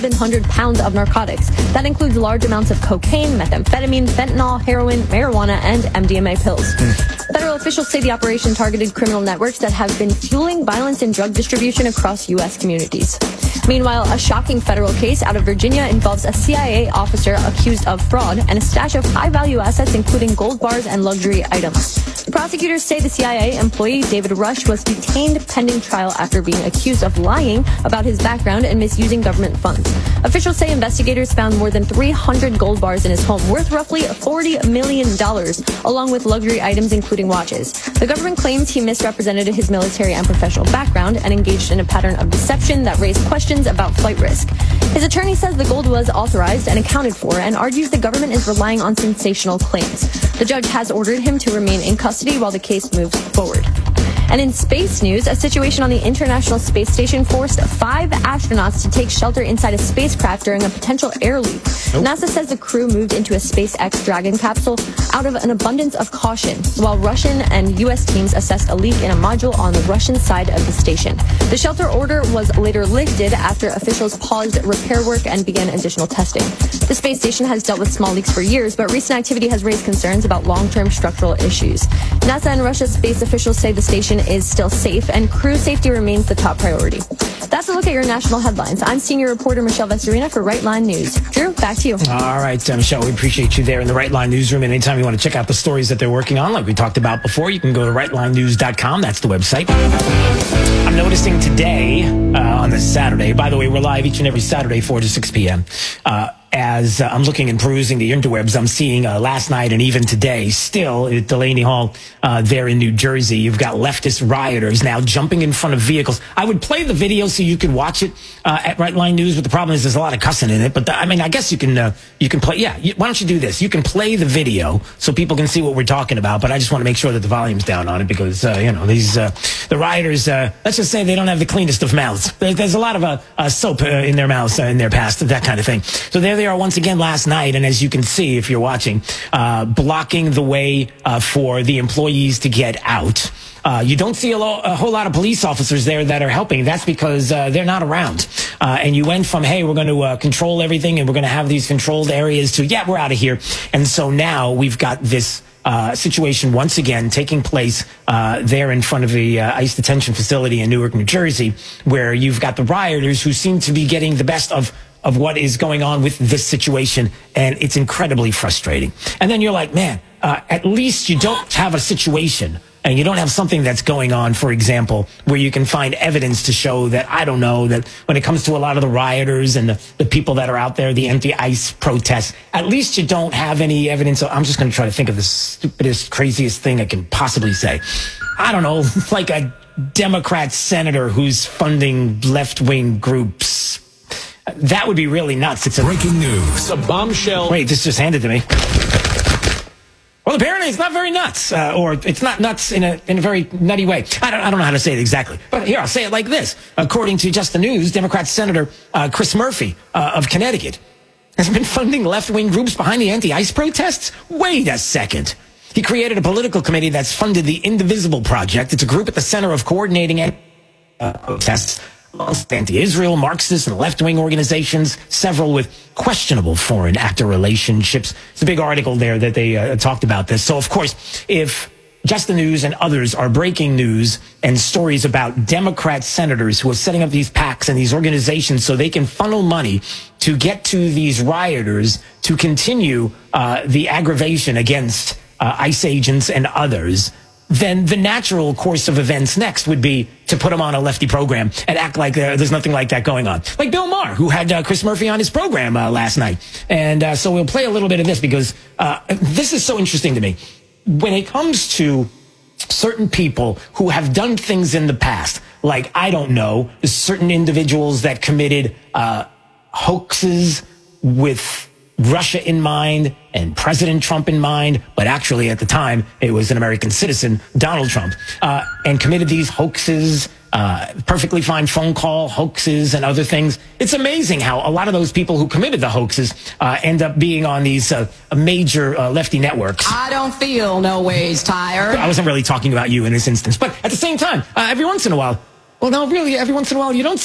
700 pounds of narcotics. That includes large amounts of cocaine, methamphetamine, fentanyl, heroin, marijuana, and MDMA pills. Federal officials say the operation targeted criminal networks that have been fueling violence and drug distribution across U.S. communities. Meanwhile, a shocking federal case out of Virginia involves a CIA officer accused of fraud and a stash of high-value assets, including gold bars and luxury items. The prosecutors say the CIA employee, David Rush, was detained pending trial after being accused of lying about his background and misusing government funds. Officials say investigators found more than 300 gold bars in his home, worth roughly $40 million, along with luxury items, including watches. The government claims he misrepresented his military and professional background and engaged in a pattern of deception that raised questions about flight risk. His attorney says the gold was authorized and accounted for and argues the government is relying on sensational claims. The judge has ordered him to remain in custody while the case moves forward. And in space news, a situation on the International Space Station forced 5 astronauts to take shelter inside a spacecraft during a potential air leak. NASA says the crew moved into a SpaceX Dragon capsule out of an abundance of caution, while Russian and U.S. teams assessed a leak in a module on the Russian side of the station. The shelter order was later lifted after officials paused repair work and began additional testing. The space station has dealt with small leaks for years, but recent activity has raised concerns about long-term structural issues. NASA and Russia's space officials say the station is still safe and crew safety remains the top priority. That's a look at your national headlines. I'm senior reporter Michelle Vestorina for Right Line News. Drew, back to you. All right, Michelle, we appreciate you there in the Right Line newsroom. And anytime you want to check out the stories that they're working on, like we talked about before, you can go to rightlinenews.com. That's the website. I'm noticing today, on this Saturday, by the way, we're live each and every Saturday, 4 to 6 p.m., as I'm looking and perusing the interwebs, I'm seeing last night and even today, still at Delaney Hall there in New Jersey, you've got leftist rioters now jumping in front of vehicles. I would play the video so you could watch it at Right Line News, but the problem is there's a lot of cussing in it. But I guess you can play. Yeah, why don't you do this? You can play the video so people can see what we're talking about. But I just want to make sure that the volume's down on it because these the rioters. Let's just say they don't have the cleanest of mouths. There's a lot of soap in their mouths in their past, that kind of thing. So there they are once again last night, and as you can see if you're watching, blocking the way for the employees to get out. You don't see a whole lot of police officers there that are helping. That's because they're not around. And you went from, hey, we're going to control everything and we're going to have these controlled areas to, yeah, we're out of here. And so now we've got this situation once again taking place there in front of the ICE detention facility in Newark, New Jersey, where you've got the rioters who seem to be getting the best of what is going on with this situation, and it's incredibly frustrating. And then you're like, man, at least you don't have a situation and you don't have something that's going on, for example, where you can find evidence to show that, I don't know, that when it comes to a lot of the rioters and the people that are out there, the anti-ICE protests, at least you don't have any evidence. I'm just going to try to think of the stupidest, craziest thing I can possibly say. I don't know, like a Democrat senator who's funding left-wing groups. That would be really nuts. It's breaking news. A bombshell. Wait, this just handed to me. Well, apparently it's not very nuts, or it's not nuts in a very nutty way. I don't know how to say it exactly, but here I'll say it like this. According to Just the News, Democrat Senator Chris Murphy of Connecticut has been funding left-wing groups behind the anti-ICE protests. Wait a second. He created a political committee that's funded the Indivisible Project. It's a group at the center of coordinating protests amongst anti-Israel, Marxist, and left-wing organizations, several with questionable foreign actor relationships. It's a big article there that they talked about this. So, of course, if Just the News and others are breaking news and stories about Democrat senators who are setting up these PACs and these organizations so they can funnel money to get to these rioters to continue the aggravation against ICE agents and others, then the natural course of events next would be to put him on a lefty program and act like there's nothing like that going on. Like Bill Maher, who had Chris Murphy on his program last night. And so we'll play a little bit of this because this is so interesting to me. When it comes to certain people who have done things in the past, like, I don't know, certain individuals that committed hoaxes with Russia in mind and President Trump in mind, but actually at the time it was an American citizen, Donald Trump, and committed these hoaxes, perfectly fine phone call hoaxes and other things. It's amazing how a lot of those people who committed the hoaxes end up being on these major lefty networks. I don't feel no ways tired. I wasn't really talking about you in this instance, but at the same time, every once in a while, well, no, really, every once in a while you don't